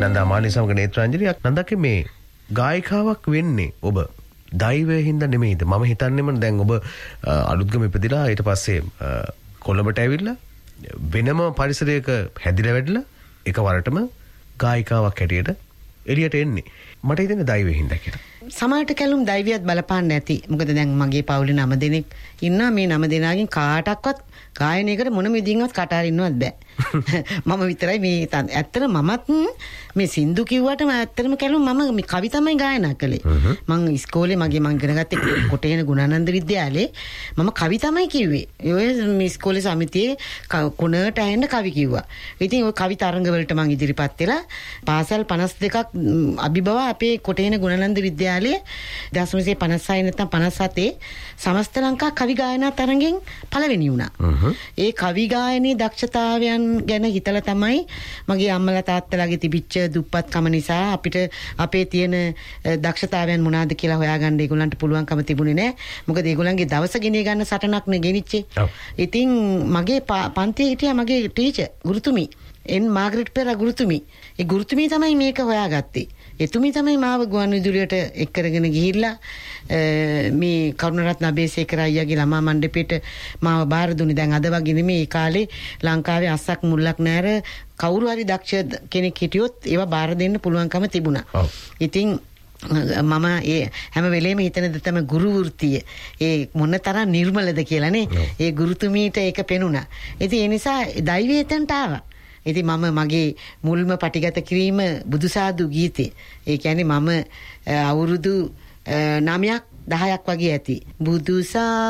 නන්දා මානිසමක නේත්‍රාංජලියක් නන්දගේ මේ ගායිකාවක් වෙන්නේ ඔබ දෛවයේ හින්දා නෙමෙයිද? මම හිතන්නේම දැන් ඔබ අලුත්ගම ඉපදිලා ඊට පස්සේ කොළඹට ඇවිල්ලා වෙනම පරිසරයක හැදිලා වැඩිලා එකවරටම ගායිකාවක් හැටියට එළියට එන්නේ. මට හිතෙන්නේ දෛවයේ හින්දා කියලා. සමහරට කැලුම් දෛවයත් බලපාන්න නැති. මොකද දැන් මගේ පවුලේ 9 දෙනෙක් ඉන්නවා. මේ 9 දෙනාගෙන් කාටවත් ගායනයකට මොන විදිහින්වත් කට අරින්නවත් බෑ. මම විතරයි මේ ඇත්තට මමත් මේ සින්දු කිව්වට ඇත්තටම කැලුම් මම මේ කවි තමයි ගායනා කළේ. මම ඉස්කෝලේ මම ඉගෙන ගත්තේ කොටේන ගුණානන්ද විද්‍යාලේ මම කවි තමයි කිව්වේ. ඔය මේ ඉස්කෝලේ සමිතියේ කුණට ඇහෙන්න කවි කිව්වා. ඉතින් ওই කවි තරඟ වලට මම ඉදිරිපත් වෙලා පාසල් 52ක් අභිබව අපේ කොටේන ගුණානන්ද විද්‍යාලයේ 1956 නැත්නම් 57 සමස්ත ලංකා කවි ගායනා තරඟෙන් පළවෙනි වුණා. ඒ කවි ගායනයේ දක්ෂතාවයන් ගැන හිතලා තමයි මගේ අම්මලා තාත්තලාගේ තිබිච්ච දුප්පත්කම නිසා අපිට අපේ තියෙන දක්ෂතාවයන් මොනවාද කියලා හොයාගන්න ඒගොල්ලන්ට පුළුවන්කම තිබුණේ නැහැ. මොකද ඒගොල්ලන්ගේ දවස ගෙනිය ගන්න සටනක් නේ ගෙනිච්චේ. ඉතින් මගේ පන්තියේ හිටියා මගේ ටීචර් ගුරුතුමී එන් මාග්‍රට් පෙරා ගුරුතුමී. ඒ ගුරුතුමී තමයි මේක හොයාගත්තේ. එතුමී තමයි මාව ගුවන් විදුලියට එක් කරගෙන ගිහිල්ලා මේ කරුණරත්න අබේසේකර අයියාගේ ළමා මණ්ඩපයට මාව බාර දුන්නේ. දැන් අද වගේ නෙමෙයි. ඒ කාලේ ලංකාවේ අස්සක් මුල්ලක් නැර කවුරු හරි දක්ෂ කෙනෙක් හිටියොත් ඒවා බාර දෙන්න පුළුවන්කම තිබුණා. ඉතින් මම ඒ හැම වෙලේම හිතනද තමයි ගුරු වෘත්තිය ඒ මොන තරම් නිර්මලද කියලානේ. ඒ ගුරුතුමීට ඒක පෙනුණා. ඉතින් ඒ නිසා දෛවයේ තැන්ට ආවා. ඉතින් මම මගේ මුල්ම පටිගත කිරීම බුදුසාදු ගීතේ. ඒ කියන්නේ මම අවුරුදු 9ක් 10ක් වගේ ඇති. බුදුසා